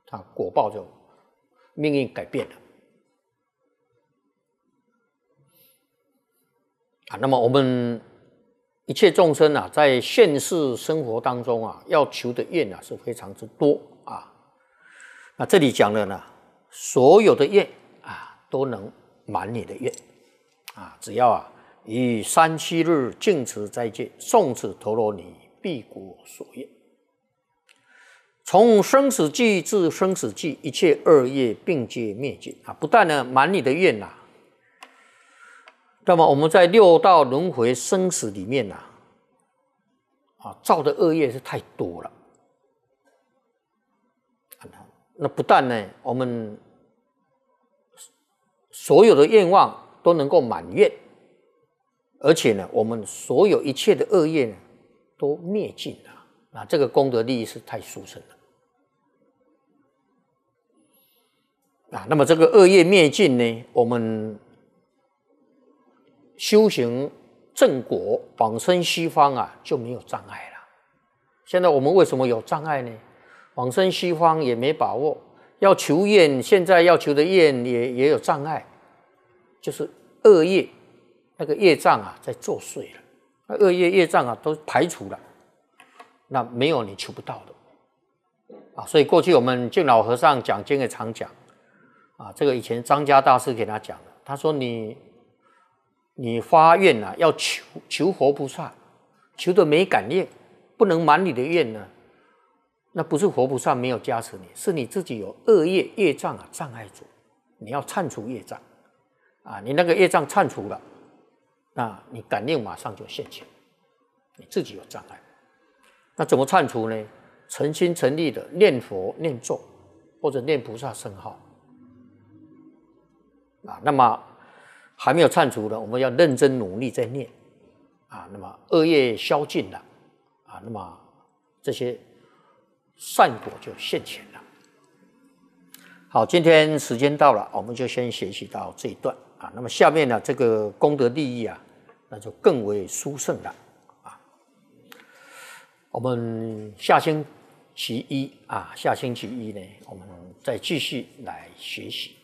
他果报就命运改变了。那么我们一切众生啊，在现世生活当中啊，要求的愿啊是非常之多啊。那这里讲了呢，所有的愿啊都能满你的愿啊，只要啊于3、7日净持斋戒，诵持陀罗尼，必果所愿。从生死际至生死际，一切恶业并皆灭尽啊！不但呢满你的愿呐，那么我们在6道轮回生死里面呐，造的恶业是太多了。那不但呢，我们所有的愿望都能够满愿，而且呢，我们所有一切的恶业呢都灭尽了。那这个功德利益是太殊胜了。那么这个恶业灭尽呢，我们修行正果往生西方啊就没有障碍了。现在我们为什么有障碍呢？往生西方也没把握，要求愿，现在要求的愿也有障碍，就是恶业那个业障啊在作祟了，那恶业障啊都排除了，那没有你求不到的所以过去我们净老和尚讲经也常讲这个以前张家大师给他讲的，他说你发愿啊，要求活菩萨，求的没感应，不能满你的愿呢，那不是活菩萨没有加持你，是你自己有恶业障障碍住，你要忏除业障你那个业障忏除了，那你感应马上就现前，你自己有障碍。那怎么忏除呢？诚心诚意的念佛念咒，或者念菩萨圣号那么还没有忏除的，我们要认真努力在念那么恶业消尽了那么这些善果就现前了。好，今天时间到了，我们就先学习到这一段那么下面呢，这个功德利益那就更为殊胜了我们下星期一呢，我们再继续来学习。